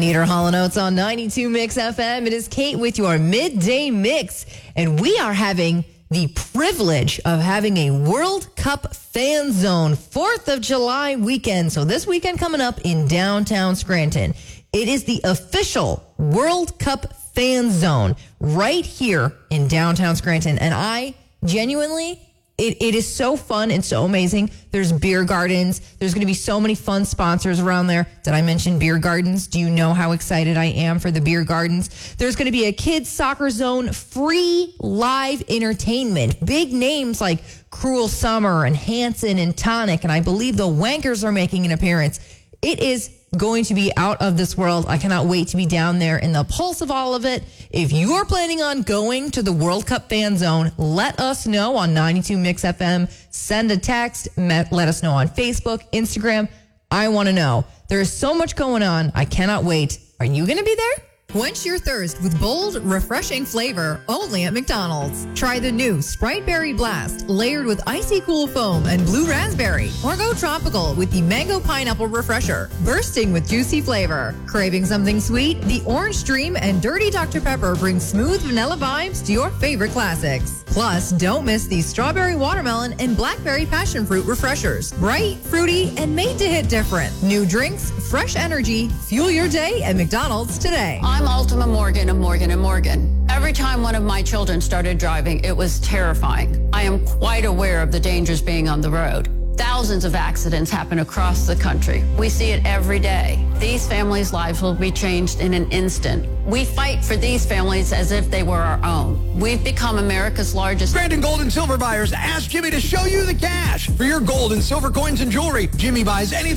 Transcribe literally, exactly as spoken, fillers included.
Dieter Hall and Oates on ninety-two Mix F M. It is Kate with your midday mix, and we are having the privilege of having a World Cup fan zone fourth of July weekend. So this weekend coming up in downtown Scranton, it is the official World Cup fan zone right here in downtown Scranton. And I genuinely, it, it is so fun and so amazing. There's beer gardens. There's going to be so many fun sponsors around there. Did I mention beer gardens? Do you know how excited I am for the beer gardens? There's going to be a kids soccer zone, free live entertainment. Big names like Cruel Summer and Hanson and Tonic, and I believe the Wankers are making an appearance. It is going to be out of this world. I cannot wait to be down there in the pulse of all of it. If you are planning on going to the World Cup fan zone, let us know on ninety-two Mix F M. Send a text. Let us know on Facebook, Instagram. I want to know. There is so much going on. I cannot wait. Are you going to be there? Quench your thirst with bold, refreshing flavor only at McDonald's. Try the new Sprite Berry Blast, layered with icy cool foam and blue raspberry. Or go tropical with the Mango Pineapple Refresher, bursting with juicy flavor. Craving something sweet? The Orange Dream and Dirty Doctor Pepper bring smooth vanilla vibes to your favorite classics. Plus, don't miss the Strawberry Watermelon and Blackberry Passion Fruit Refreshers. Bright, fruity, and made to hit different. New drinks, fresh energy. Fuel your day at McDonald's today. I'm Ultima Morgan of Morgan and Morgan. Every time one of my children started driving, it was terrifying. I am quite aware of the dangers being on the road. Thousands of accidents happen across the country. We see it every day. These families' lives will be changed in an instant. We fight for these families as if they were our own. We've become America's largest... Scranton Gold and Silver buyers, ask Jimmy to show you the cash. For your gold and silver coins and jewelry, Jimmy buys anything